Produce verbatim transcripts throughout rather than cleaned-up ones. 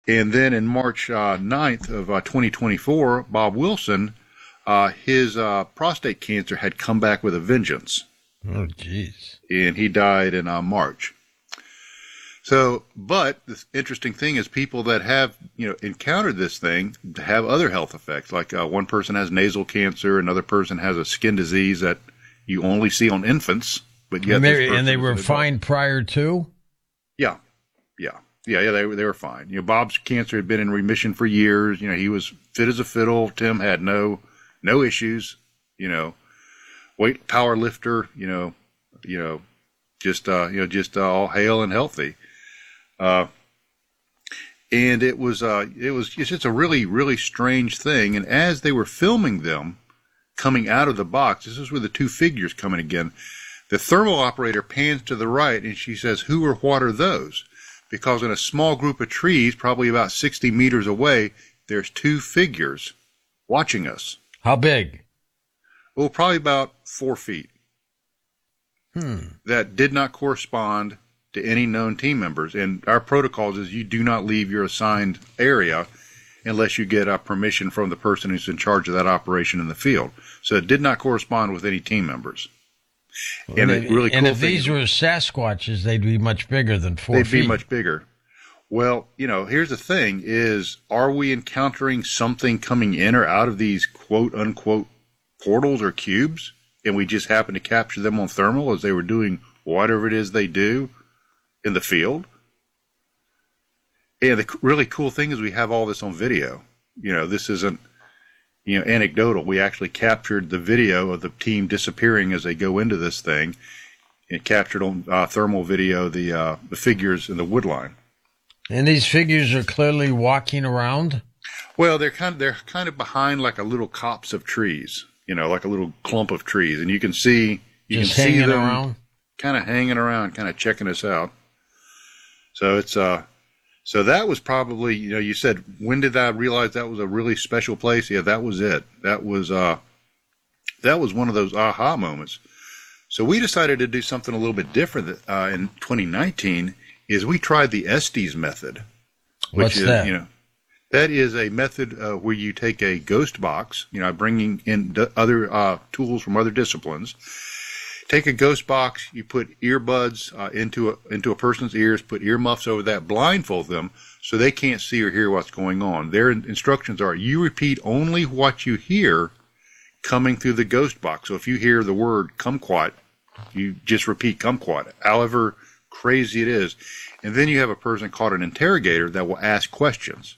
And then in March uh, ninth of uh, twenty twenty-four, Bob Wilson, uh, his uh, prostate cancer had come back with a vengeance. Oh, jeez. And he died in uh, March. So, but the interesting thing is people that have, you know, encountered this thing have other health effects. Like uh, one person has nasal cancer, another person has a skin disease that you only see on infants. But yet and this they, person and they is were an adult. fine prior to? Yeah, yeah, yeah, yeah. They were they were fine. You know, Bob's cancer had been in remission for years. You know, he was fit as a fiddle. Tim had no no issues. You know, weight power lifter. You know, you know, just uh, you know, just uh, all hale and healthy. Uh, and it was, uh, it was, it's just a really, really strange thing. And as they were filming them coming out of the box, this is where the two figures come in again. The thermal operator pans to the right and she says, "Who or what are those?" Because in a small group of trees, probably about sixty meters away, there's two figures watching us. How big? Well, probably about four feet. Hmm. That did not correspond to any known team members. And our protocols is you do not leave your assigned area unless you get uh, permission from the person who's in charge of that operation in the field. So it did not correspond with any team members. And, and, a really and cool if thing these is, were Sasquatches, they'd be much bigger than four they'd feet. be much bigger. Well, you know, here's the thing is, are we encountering something coming in or out of these quote unquote portals or cubes? And we just happen to capture them on thermal as they were doing whatever it is they do in the field. And the really cool thing is we have all this on video. You know, this isn't, you know, anecdotal. We actually captured the video of the team disappearing as they go into this thing, and captured on uh, thermal video the uh, the figures in the wood line. And these figures are clearly walking around? Well, they're kind of, they're kind of behind like a little copse of trees, you know, like a little clump of trees. And you can see, you Just can see hanging them around? kind of hanging around, kind of checking us out. So it's, uh, so that was probably, you know, you said, when did I realize that was a really special place? Yeah, that was it. That was, uh, that was one of those aha moments. So we decided to do something a little bit different, uh, in twenty nineteen is we tried the Estes method. Which What's is, that? you know, that is a method, uh, where you take a ghost box, you know, bringing in d- other, uh, tools from other disciplines. Take a ghost box, you put earbuds uh, into a, into a person's ears, put earmuffs over that, blindfold them so they can't see or hear what's going on. Their in- instructions are you repeat only what you hear coming through the ghost box. So if you hear the word kumquat, you just repeat kumquat, however crazy it is. And then you have a person called an interrogator that will ask questions.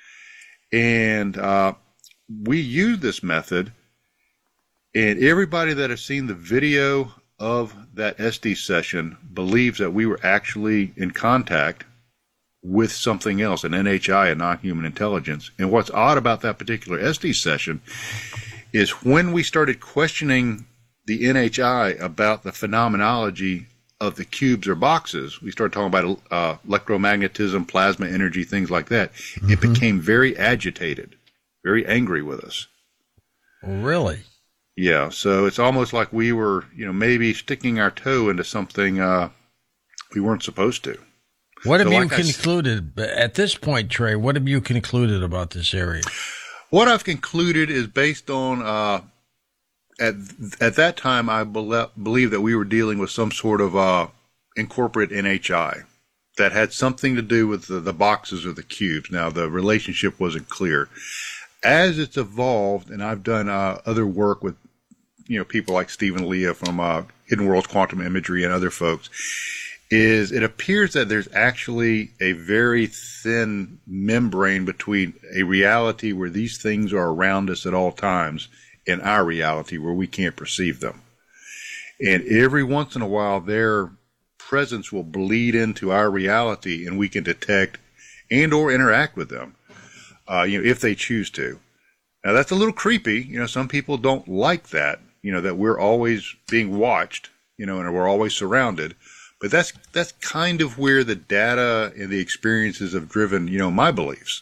And uh, we use this method. And everybody that has seen the video of that Estes session believes that we were actually in contact with something else, an N H I, a non-human intelligence. And what's odd about that particular Estes session is when we started questioning the N H I about the phenomenology of the cubes or boxes, we started talking about uh, electromagnetism, plasma energy, things like that. Mm-hmm. It became very agitated, very angry with us. Really? Yeah, so it's almost like we were, you know, maybe sticking our toe into something uh, we weren't supposed to. What have so you like concluded, at this point, Trey, what have you concluded about this area? What I've concluded is based on, uh, at at that time, I bele- believe that we were dealing with some sort of uh, incorporate N H I that had something to do with the, the boxes or the cubes. Now, the relationship wasn't clear. As it's evolved, and I've done uh, other work with, you know, people like Stephen Leah from uh, Hidden Worlds Quantum Imagery and other folks, is it appears that there's actually a very thin membrane between a reality where these things are around us at all times and our reality where we can't perceive them. And every once in a while, their presence will bleed into our reality and we can detect and or interact with them, uh, you know, if they choose to. Now, that's a little creepy. You know, some people don't like that, you know, that we're always being watched, you know, and we're always surrounded. But that's that's kind of where the data and the experiences have driven, you know, my beliefs.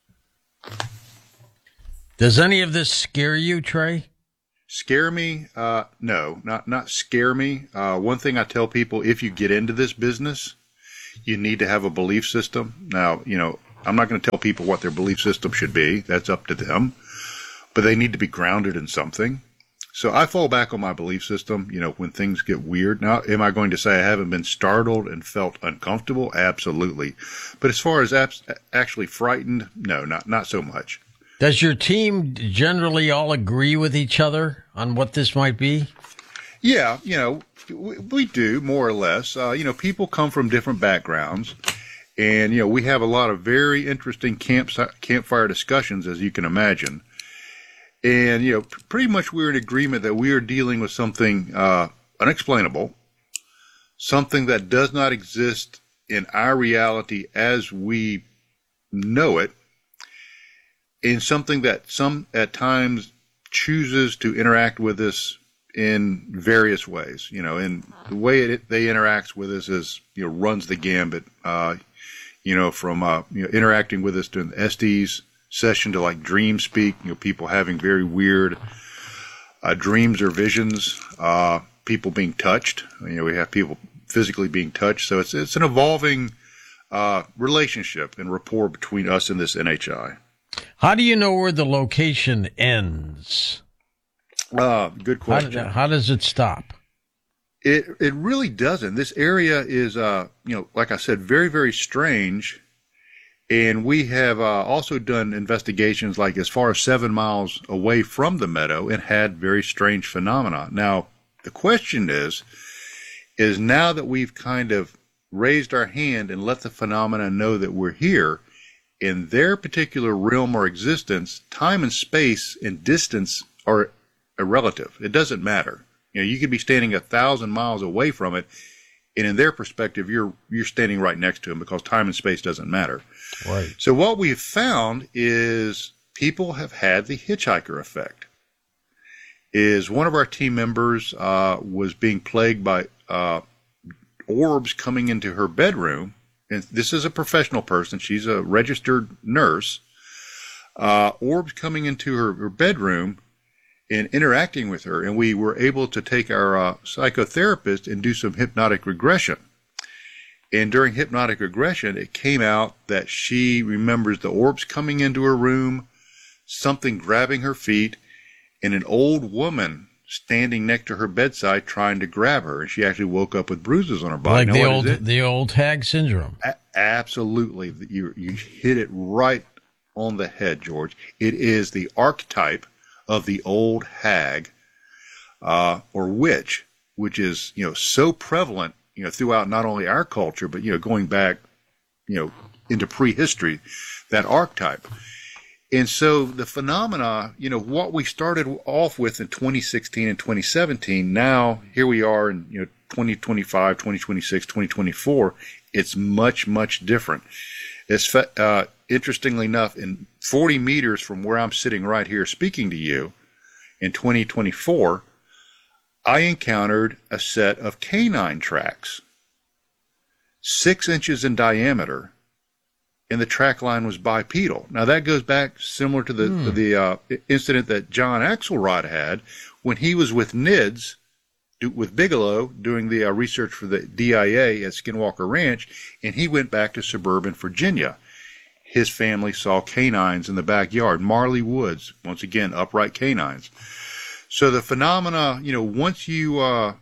Does any of this scare you, Trey? Scare me? Uh, no, not not scare me. Uh, one thing I tell people, if you get into this business, you need to have a belief system. Now, you know, I'm not going to tell people what their belief system should be. That's up to them. But they need to be grounded in something. So I fall back on my belief system, you know, when things get weird. Now, am I going to say I haven't been startled and felt uncomfortable? Absolutely. But as far as abs- actually frightened, no, not not so much. Does your team generally all agree with each other on what this might be? Yeah, you know, we, we do, more or less. Uh, you know, people come from different backgrounds. And, you know, we have a lot of very interesting camp, campfire discussions, as you can imagine. And, you know, pretty much we're in agreement that we are dealing with something uh, unexplainable, something that does not exist in our reality as we know it, and something that some at times chooses to interact with us in various ways. You know, and the way it, they interact with us is, you know, runs the gambit, uh, you know, from uh, you know, interacting with us during the Estes session to like dream speak, you know, people having very weird uh, dreams or visions, uh, people being touched. You know, we have people physically being touched. So it's it's an evolving uh, relationship and rapport between us and this N H I. How do you know where the location ends? Uh, good question. How, how does it stop? It it really doesn't. This area is, uh, you know, like I said, very, very strange. And we have uh, also done investigations like as far as seven miles away from the meadow and had very strange phenomena. Now, the question is, is now that we've kind of raised our hand and let the phenomena know that we're here, in their particular realm or existence, time and space and distance are irrelative. It doesn't matter. You know, you could be standing a thousand miles away from it, and in their perspective, you're you're standing right next to them because time and space doesn't matter. Right. So what we've found is people have had the hitchhiker effect. Is one of our team members uh, was being plagued by uh, orbs coming into her bedroom, and this is a professional person. She's a registered nurse. Uh, orbs coming into her, her bedroom and interacting with her, and we were able to take our uh, psychotherapist and do some hypnotic regression. And during hypnotic regression, it came out that she remembers the orbs coming into her room, something grabbing her feet, and an old woman standing next to her bedside trying to grab her. And she actually woke up with bruises on her body. Like now, the what old is it? the old hag syndrome. A- absolutely. You, you hit it right on the head, George. It is the archetype of the old hag uh, or witch, which is, you know, so prevalent, you know, throughout not only our culture, but, you know, going back, you know, into prehistory, that archetype. And so the phenomena, you know, what we started off with in twenty sixteen and twenty seventeen, now here we are in, you know, twenty twenty-five, twenty twenty-six, twenty twenty-four, it's much, much different. It's, uh, interestingly enough, in forty meters from where I'm sitting right here speaking to you in twenty twenty-four, I encountered a set of canine tracks, six inches in diameter, and the track line was bipedal. Now that goes back similar to the hmm. to the uh, incident that John Axelrod had when he was with N I D S, with Bigelow, doing the uh, research for the D I A at Skinwalker Ranch, and he went back to suburban Virginia. His family saw canines in the backyard, Marley Woods, once again, upright canines. So the phenomena, you know, once you uh,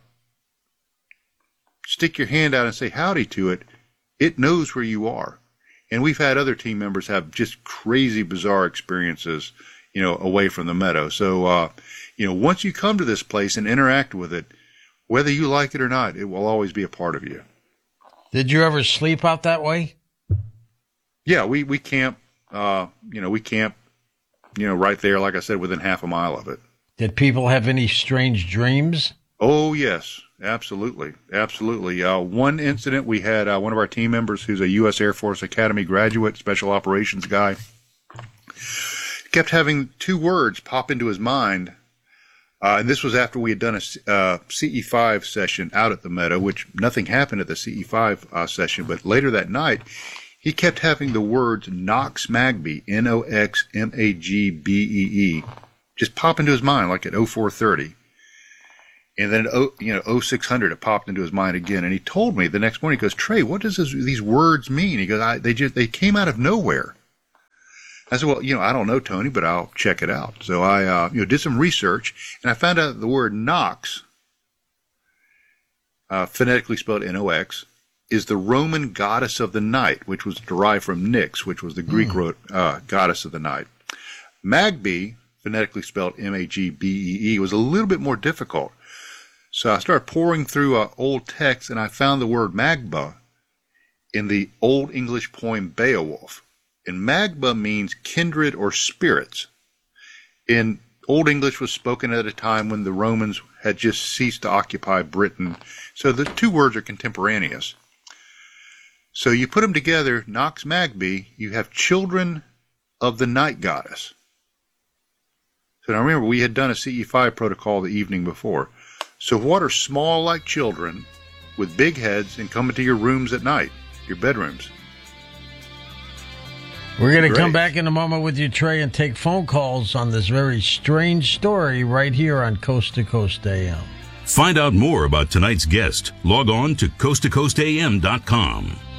stick your hand out and say howdy to it, it knows where you are. And we've had other team members have just crazy, bizarre experiences, you know, away from the meadow. So, uh, you know, once you come to this place and interact with it, whether you like it or not, it will always be a part of you. Did you ever sleep out that way? Yeah, we, we camp, uh, you know, we camp, you know, right there, like I said, within half a mile of it. Did people have any strange dreams? Oh, yes, absolutely. Absolutely. Uh, one incident, we had uh, one of our team members who's a U S Air Force Academy graduate, special operations guy, kept having two words pop into his mind. Uh, and this was after we had done a uh, C E five session out at the meadow, which nothing happened at the C E five uh, session. But later that night, he kept having the words Nox Magby, N O X M A G B E E, just pop into his mind like at oh four thirty. And then, oh, you know, oh six hundred, it popped into his mind again. And he told me the next morning, he goes, Trey, what does this, these words mean? He goes, I, they just, they came out of nowhere. I said, well, you know, I don't know, Tony, but I'll check it out. So I, uh, you know, did some research, and I found out the word Nox, uh, phonetically spelled N O X, is the Roman goddess of the night, which was derived from Nyx, which was the Greek mm. uh, goddess of the night. Magbe, phonetically spelled M A G B E E, was a little bit more difficult. So I started pouring through uh, old texts, and I found the word Magba in the Old English poem Beowulf. And Magba means kindred or spirits. In Old English was spoken at a time when the Romans had just ceased to occupy Britain. So the two words are contemporaneous. So you put them together, Nox Magbe, you have children of the night goddess. So now remember, we had done a C E five protocol the evening before. So what are small like children with big heads and come into your rooms at night, your bedrooms? We're going to come back in a moment with you, Trey, and take phone calls on this very strange story right here on Coast to Coast A M. Find out more about tonight's guest. Log on to coast to coast a m dot com.